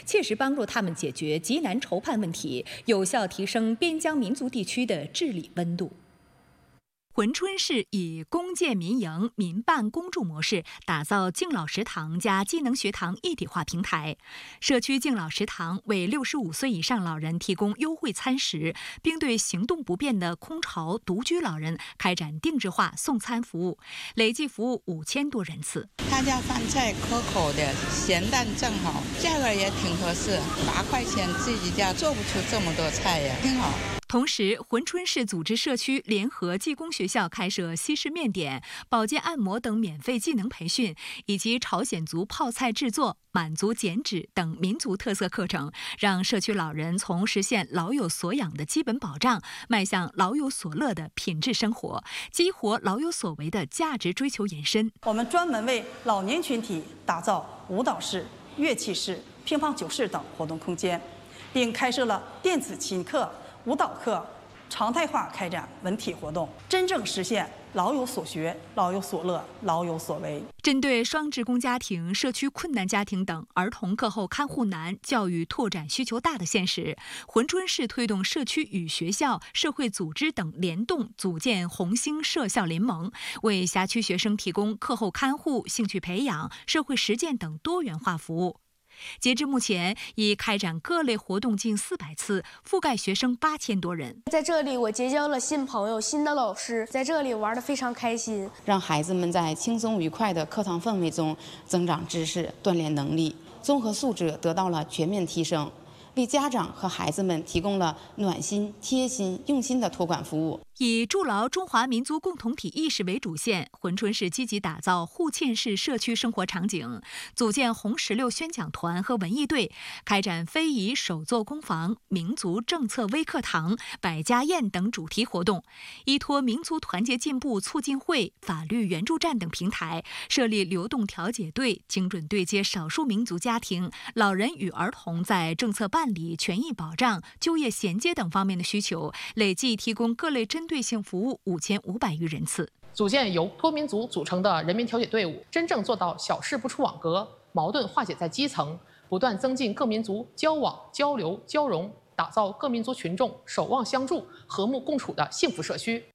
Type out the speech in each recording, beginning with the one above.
切实帮助他们解决极难筹判问题，有效提升边疆民族地区的治理温度。珲春市以公建民营、民办公助模式打造敬老食堂加机能学堂一体化平台。社区敬老食堂为65岁以上老人提供优惠餐食，并对行动不便的空巢独居老人开展定制化送餐服务，累计服务5000多人次。 他家饭菜可口的，咸淡正好，价格也挺合适，8块钱自己家做不出这么多菜呀，挺好。 同时，珲春市组织社区联合技工学校开设西式面点、保健按摩等免费技能培训，以及朝鲜族泡菜制作、满族剪纸等民族特色课程，让社区老人从实现老有所养的基本保障，迈向老有所乐的品质生活，激活老有所为的价值追求延伸。 我们专门为老年群体打造舞蹈室、乐器室、乒乓球室等活动空间，并开设了电子琴课、舞蹈课，常态化开展文体活动，真正实现老有所学、老有所乐、老有所为。 针对双职工家庭、社区困难家庭等儿童课后看护难、教育拓展需求大的现实，珲春市推动社区与学校、社会组织等联动组建红星社校联盟，为辖区学生提供课后看护、兴趣培养、社会实践等多元化服务。截至目前，已开展各类活动近400次，覆盖学生8000多人。 在这里，我结交了新朋友、新的老师，在这里玩得非常开心， 让孩子们在轻松愉快的课堂氛围中增长知识、锻炼能力，综合素质得到了全面提升，为家长和孩子们提供了暖心、贴心、用心的托管服务。 以筑牢中华民族共同体意识为主线，珲春市积极打造沪沁式社区生活场景，组建红石榴宣讲团和文艺队，开展非遗手作工坊、民族政策微课堂、百家宴等主题活动，依托民族团结进步促进会、法律援助站等平台，设立流动调解队，精准对接少数民族家庭、老人与儿童在政策办理、权益保障、就业衔接等方面的需求，累计提供各类针对性服务5500余人次。 组建由多民族组成的人民调解队伍，真正做到小事不出网格，矛盾化解在基层，不断增进各民族交往、交流、交融，打造各民族群众守望相助、和睦共处的幸福社区。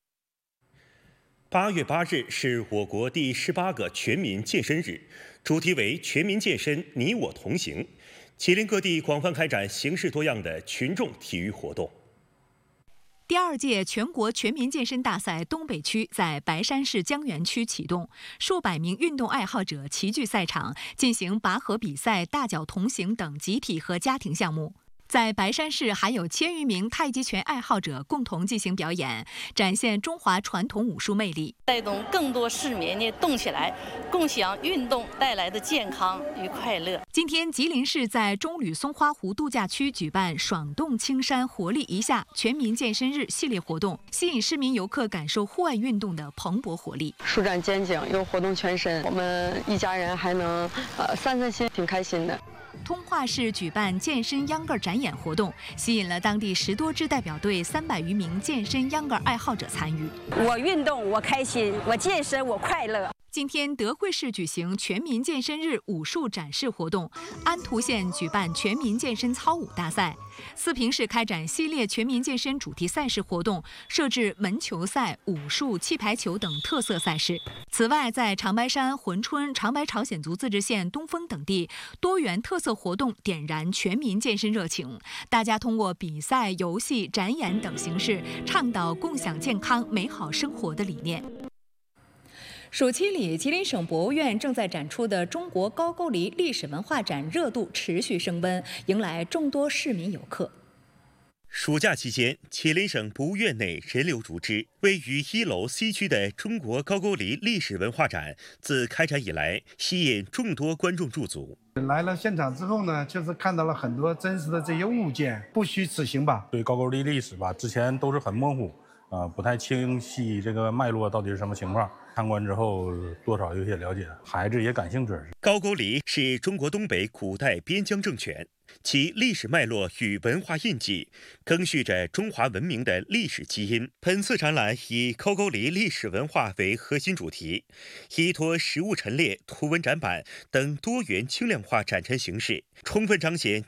8月8日是我国第18个全民健身日，主题为全民健身，你我同行。吉林各地广泛开展形式多样的群众体育活动。 第2届全国全民健身大赛东北区在白山市江源区启动，数百名运动爱好者齐聚赛场，进行拔河比赛、大脚同行等集体和家庭项目。在白山市，还有1000余名太极拳爱好者共同进行表演，展现中华传统武术魅力， 带动更多市民呢动起来，共享运动带来的健康与快乐。 今天，吉林市在中旅松花湖度假区举办“爽动青山，活力一下”全民健身日系列活动，吸引市民游客感受户外运动的蓬勃活力。 舒展肩颈，又活动全身，我们一家人还能散散心，挺开心的。 通化市举办健身秧歌展演活动，吸引了当地10多支代表队300余名健身秧歌爱好者参与。 我运动，我开心；我健身，我快乐。 今天，德惠市举行全民健身日武术展示活动，安图县举办全民健身操舞大赛，四平市开展系列全民健身主题赛事活动，设置门球赛、武术、气排球等特色赛事。此外，在长白山、珲春、长白朝鲜族自治县东丰等地，多元特色活动点燃全民健身热情。大家通过比赛、游戏、展演等形式，倡导共享健康、美好生活的理念。暑期里，吉林省博物院正在展出的中国高句丽历史文化展热度持续升温，迎来众多市民游客。 暑假期间，吉林省博物院内人流如织。位于1楼 C 区的中国高句丽历史文化展，自开展以来，吸引众多观众驻足。 来了现场之后呢，就是看到了很多真实的这些物件，不虚此行吧。 对高句丽历史吧，之前都是很模糊，不太清晰这个脉络到底是什么情况。参观之后，多少有些了解，孩子也感兴趣。 高句丽是中国东北古代边疆政权，其历史脉络与文化印记，赓续着中华文明的历史基因。本次展览以高句丽历史文化为核心主题，依托实物陈列、图文展板等多元轻量化展陈形式，充分彰显